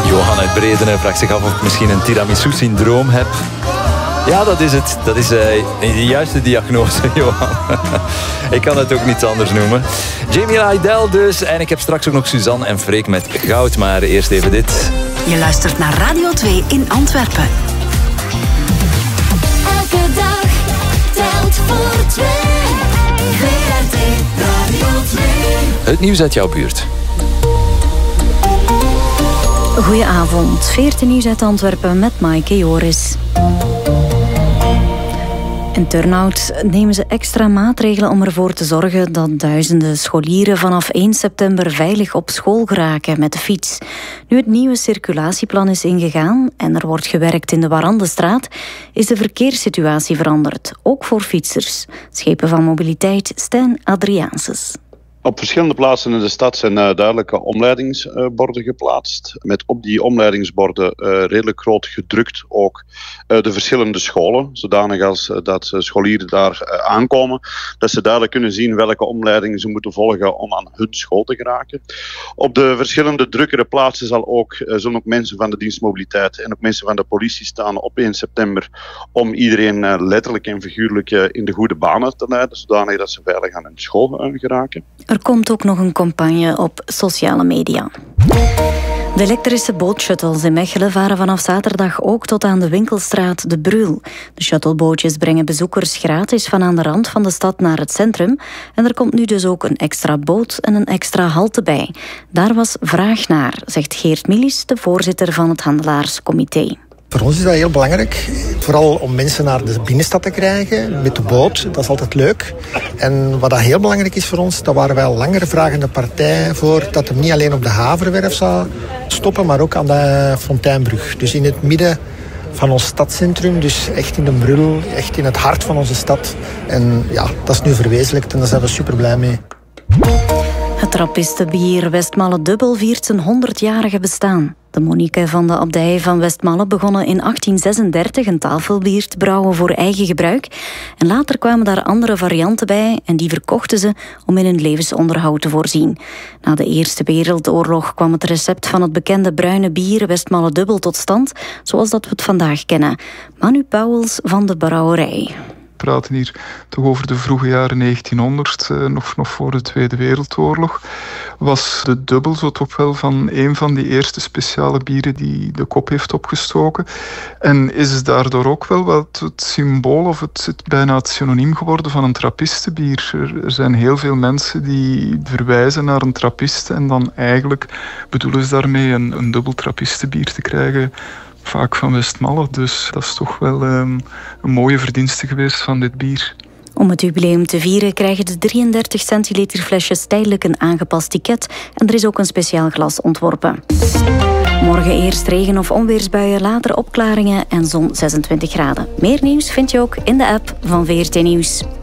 Johan uit Bredene vraagt zich af of ik misschien een tiramisu-syndroom heb. Ja, dat is het. Dat is de juiste diagnose, Johan. Ik kan het ook niet anders noemen. Jamie Lydell dus. En ik heb straks ook nog Suzanne en Freek met goud. Maar eerst even dit. Je luistert naar Radio 2 in Antwerpen. Elke dag telt voor twee. VRT Radio 2. Het nieuws uit jouw buurt. Goedenavond. 14 nieuws uit Antwerpen met Maaike Joris. In Turnhout nemen ze extra maatregelen om ervoor te zorgen dat duizenden scholieren vanaf 1 september veilig op school geraken met de fiets. Nu het nieuwe circulatieplan is ingegaan en er wordt gewerkt in de Warandenstraat, is de verkeerssituatie veranderd, ook voor fietsers. Schepen van mobiliteit Stijn Adriaanses. Op verschillende plaatsen in de stad zijn duidelijke omleidingsborden geplaatst. Met op die omleidingsborden redelijk groot gedrukt ook de verschillende scholen. Zodanig als dat scholieren daar aankomen. Dat ze duidelijk kunnen zien welke omleidingen ze moeten volgen om aan hun school te geraken. Op de verschillende drukkere plaatsen zullen ook mensen van de dienst mobiliteit en ook mensen van de politie staan op 1 september. Om iedereen letterlijk en figuurlijk in de goede banen te leiden. Zodanig dat ze veilig aan hun school geraken. Er komt ook nog een campagne op sociale media. De elektrische bootshuttles in Mechelen varen vanaf zaterdag ook tot aan de winkelstraat De Brul. De shuttlebootjes brengen bezoekers gratis van aan de rand van de stad naar het centrum. En er komt nu dus ook een extra boot en een extra halte bij. Daar was vraag naar, zegt Geert Milies, de voorzitter van het Handelaarscomité. Voor ons is dat heel belangrijk. Vooral om mensen naar de binnenstad te krijgen met de boot. Dat is altijd leuk. En wat dat heel belangrijk is voor ons, daar waren wij al langer vragende partij voor dat het niet alleen op de Haverwerf zou stoppen, maar ook aan de Fonteinbrug. Dus in het midden van ons stadscentrum, dus echt in de Brul, echt in het hart van onze stad. En ja, dat is nu verwezenlijkt en daar zijn we super blij mee. Het trappistenbier Westmalle Dubbel viert zijn 100-jarige bestaan. De monniken van de abdij van Westmalle begonnen in 1836 een tafelbier te brouwen voor eigen gebruik. En later kwamen daar andere varianten bij en die verkochten ze om in hun levensonderhoud te voorzien. Na de Eerste Wereldoorlog kwam het recept van het bekende bruine bier Westmalle Dubbel tot stand, zoals dat we het vandaag kennen. Manu Pauwels van de brouwerij. We praten hier toch over de vroege jaren 1900, nog voor de Tweede Wereldoorlog, was de dubbel zo toch wel van een van die eerste speciale bieren die de kop heeft opgestoken. En is het daardoor ook wel wat het symbool of het bijna het synoniem geworden van een trappistenbier. Er zijn heel veel mensen die verwijzen naar een trappist en dan eigenlijk bedoelen ze daarmee een dubbel trappistenbier te krijgen. Vaak van Westmalle, dus dat is toch wel een mooie verdienste geweest van dit bier. Om het jubileum te vieren krijgen de 33 centiliter flesjes tijdelijk een aangepast ticket en er is ook een speciaal glas ontworpen. Morgen eerst regen- of onweersbuien, later opklaringen en zon 26 graden. Meer nieuws vind je ook in de app van VRT Nieuws.